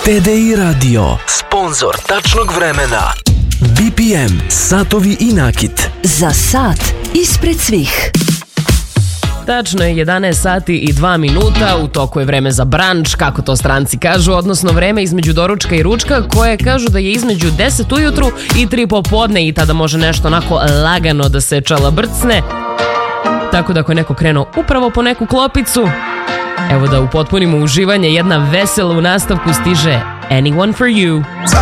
TDI Radio, sponsor tačnog vremena. BPM, satovi i nakit. Za sat ispred svih. Tačno je 11 sati i 2 minuta, u toku je vreme za branč, kako to stranci kažu, odnosno vreme između doručka i ručka, koje kažu da je između 10 ujutru i 3 popodne i tada može nešto onako lagano da se čalabrcne. Tako da ako je neko krenuo upravo po neku klopicu, evo da upotpunimo uživanje, jedna vesela u nastavku stiže Anyone for You.